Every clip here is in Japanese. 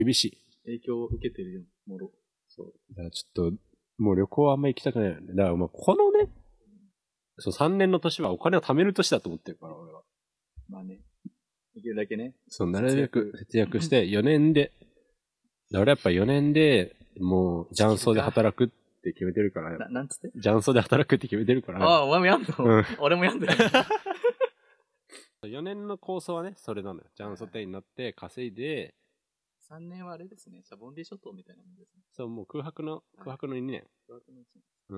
厳しい。 影響を受けてるよ、もろ。 そう。だからちょっと、もう旅行はあんま行きたくないよね。だからまあ、このね、そう、3年の年はお金を貯める年だと思ってるから、俺は。 まあね。できるだけね。 そう、なるべく節約して4年で、俺やっぱ4年で、もう、雀荘で働くって決めてるから。 なんつって雀荘で働くって決めてるから。 ああ、お前もやんの、うん、俺もやんだよ。 4年の構想はね、それなのよ。雀荘店になって稼いで、 3年はあれですね、シャボンディ諸島みたいなもんですね。 そう、もう空白の2年。 空白の1年。 うん。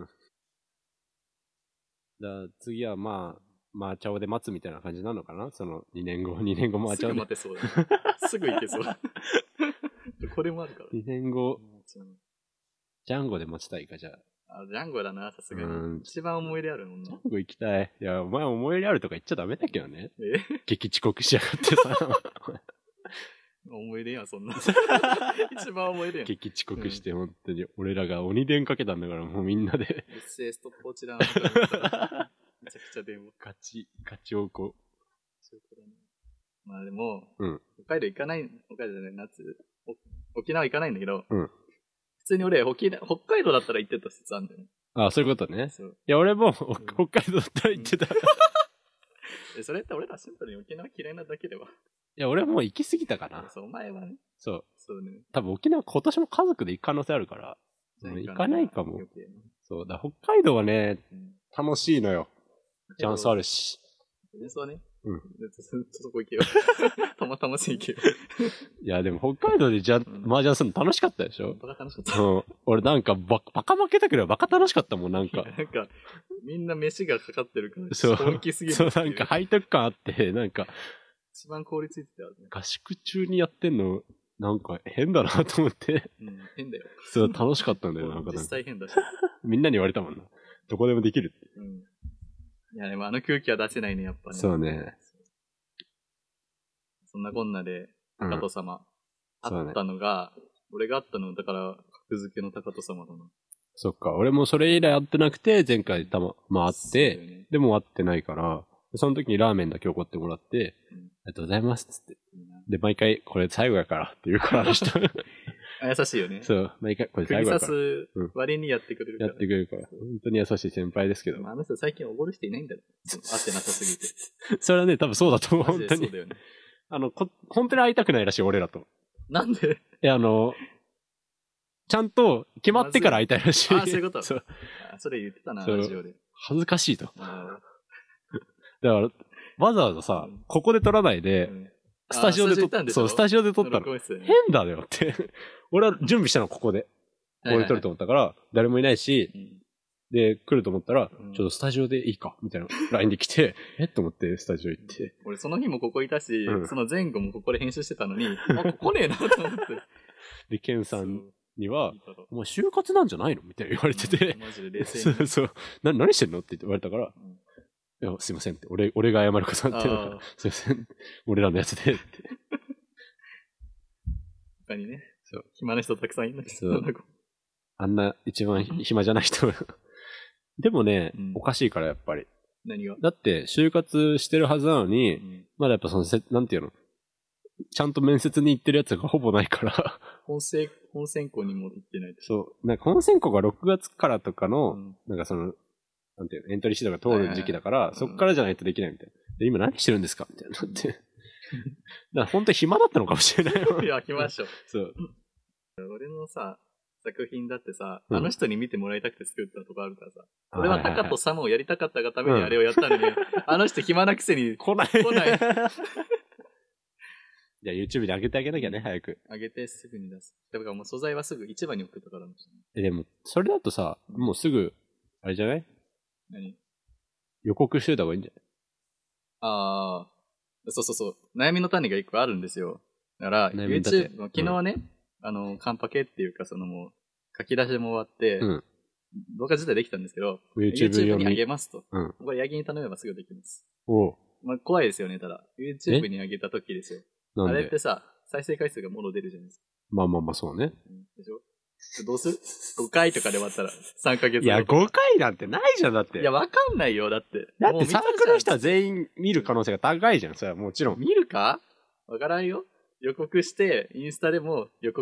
だ次はまあ、マーチャオで待つみたいな感じなのかな、その2年後マーチャオで。 すぐ待てそうだ、ね。すぐ行けそう。これもあるから。 2年後、ジャンゴで待ちたいか、じゃあ。 あ、ジャンゴだな、さすがに。一番思い入れあるもんな。 ジャンゴ行きたい。いや、お前思い入れあるとか言っちゃダメだけどね。激遅刻しやがってさ。 思い入れやん、そんな。一番思い入れやん。 激遅刻して、本当に。俺らが鬼電かけたんだから、もうみんなで。 ストップウォッチだな。めちゃくちゃ電話。 ガチおこ。 まあでも、 うん、 北海道行かない、北海道じゃない、夏。沖縄行かないんだけど、 うん、 普通に俺、北海道だったら行ってた説あるんだよね。 ああ、そういうことね。いや、俺も、北海道だったら行ってた。 それって俺らシンプルに沖縄嫌いなだけでは。 いや、俺もう行き過ぎたかな。 そう、お前はね。 そう。 そうね。 多分沖縄今年も家族で行く可能性あるから、行かないかも。そうだ、北海道はね、楽しいのよ。チャンスあるし。 そうね。 うん。 そこ行けよ。たまたまし行けよ。 いや、でも北海道で麻雀するの楽しかったでしょ？ バカ楽しかった。 俺なんかバカ負けたけどバカ楽しかったもん、なんか。 なんか、みんな飯がかかってるから、 本気すぎる。 そう、なんか背徳感あって、なんか。 一番効率いいってあるね。 合宿中にやってんの、なんか変だなと思って。 うん、変だよ。 そう、楽しかったんだよ、なんか。 実際変だし。 みんなに言われたもんな。どこでもできるって。 うん。いや、でもあの空気は出せないね、やっぱね。 そうね。 そんなこんなで、高戸様。あったのが、俺があったの、だから、格付けの高戸様だな。 そっか、俺もそれ以来会ってなくて、前回会って、でも会ってないから、その時にラーメンだけおごってもらって、ありがとうございますっつって。で、毎回、これ最後やからって言うから、あの人。 優しいよね。 そう、毎回、これ最後やから。 釘刺す割にやってくれるから。 やってくれるから。本当に優しい先輩ですけど。 あの人最近おごる人いないんだろ。会ってなさすぎて。 それはね、多分そうだと思う、本当に。 そうだよね。 本当に会いたくないらしい、俺らと。 なんで？ ちゃんと決まってから会いたいらしい。 あ、そういうこと。 そう。 それ言ってたな、ラジオで。 恥ずかしいと。だから、わざわざさ、ここで撮らないで、スタジオで撮ったんでしょ？そう、スタジオで撮ったの。変だよって。俺は準備したのここで。ここで撮ると思ったから、誰もいないし、で、来ると思ったら、ちょっとスタジオでいいかみたいな LINE で来て、と思ってスタジオ行って。 俺その日もここいたし、その前後もここで編集してたのに、ここねえなと思って。 で、ケンさんには、お前就活なんじゃないのみたいな言われてて。 マジで冷静に。 そう。何してんのって言われたから、いや、すいませんって。俺が謝ることになってるから、すいません。俺らのやつでって。 他にね。そう。暇な人たくさんいる。 そう。あんな一番暇じゃない人。でもね、おかしいからやっぱり。 何が？ だって就活してるはずなのに、まだやっぱなんていうの、ちゃんと面接に行ってるやつがほぼないから。 本選考にも行ってない。 そう。なんか本選考が6月からとかの、なんかなんていうの、エントリーシートが通る時期だから、そっからじゃないとできないみたいな。で、今何してるんですかみたいなって。だから本当に暇だったのかもしれないよ。 いや、暇でしょ。 そう。 俺のさ、作品だってさ、あの人に見てもらいたくて作ったとこあるからさ。俺はタカとサムをやりたかったがためにあれをやったのに、あの人暇なくせに来ない。じゃあ YouTube で上げてあげなきゃね、早く。 上げてすぐに出す。だからもう素材はすぐ市場に送ったからもしれない。でも、それだとさ、もうすぐ、あれじゃない？ 何？ 予告しといた方がいいんじゃない？ ああ、そう。悩みの種が一個あるんですよ。だから、YouTube、昨日ね、カンパケっていうか、もう、書き出しも終わって、動画自体できたんですけど、YouTube に上げますと。これ、ヤギに頼めばすぐできます。まあ、怖いですよね、ただ。YouTube に上げた時ですよ。あれってさ、再生回数がもろ出るじゃないですか。 まあ、そうね。 でしょ？どうする？ 5 回とかで終わったら、3ヶ月。 いや、5回なんてないじゃん、だって。 いや、わかんないよ、だって。 だってサークルの人は全員見る可能性が高いじゃん、それはもちろん。 見るか？わからんよ。 予告して、インスタでも予告